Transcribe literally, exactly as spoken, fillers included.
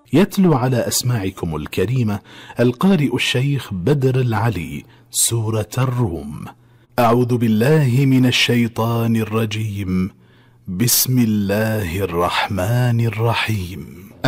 يتلو على أسماعكم الكريمة القارئ الشيخ بدر العلي سورة الروم. أعوذ بالله من الشيطان الرجيم. بسم الله الرحمن الرحيم.